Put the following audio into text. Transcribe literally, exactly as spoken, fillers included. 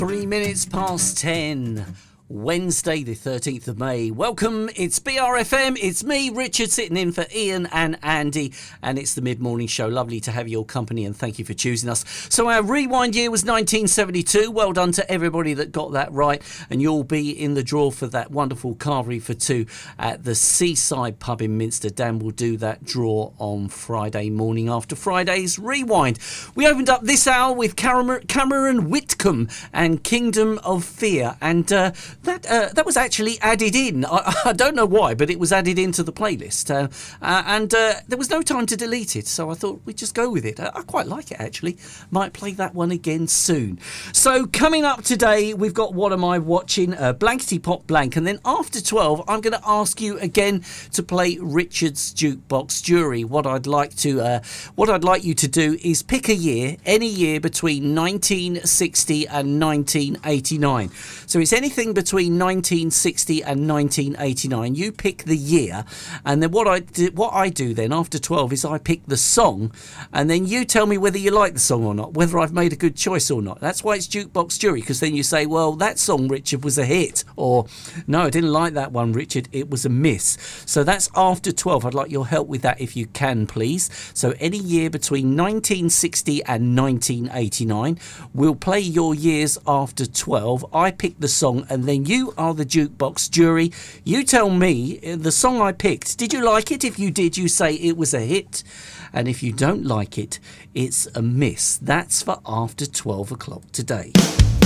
Three minutes past ten. Wednesday the thirteenth of May. Welcome, it's B R F M, it's me, Richard, sitting in for Ian and Andy, and it's the mid-morning show. Lovely to have your company and thank you for choosing us. So our rewind year was nineteen seventy-two. Well done to everybody that got that right, and you'll be in the draw for that wonderful carvery for two at the Seaside Pub in Minster. Dan will do that draw on Friday morning after Friday's rewind. We opened up this hour with Cameron, Cameron Whitcomb and Kingdom of Fear, and uh, That uh, that was actually added in. I, I don't know why, but it was added into the playlist. Uh, uh, and uh, there was no time to delete it, so I thought we'd just go with it. I, I quite like it, actually. Might play that one again soon. So coming up today, we've got What Am I Watching? Uh, Blankety Pop Blank. And then after twelve, I'm going to ask you again to play Richard's Jukebox Jury. What I'd like to, uh, what I'd like you to do is pick a year, any year between nineteen sixty and nineteen eighty-nine. So it's anything between between nineteen sixty and nineteen eighty-nine. You pick the year, and then what I do, what I do then after twelve is I pick the song, and then you tell me whether you like the song or not, whether I've made a good choice or not. That's why it's Jukebox Jury, because then you say, well, that song, Richard, was a hit, or no, I didn't like that one, Richard, it was a miss. So that's after twelve. I'd like your help with that if you can, please. So any year between nineteen sixty and nineteen eighty-nine. We'll play your years after twelve. I pick the song, and then you are the Jukebox Jury. You tell me the song I picked. Did you like it? If you did, you say it was a hit. And if you don't like it, it's a miss. That's for after twelve o'clock today.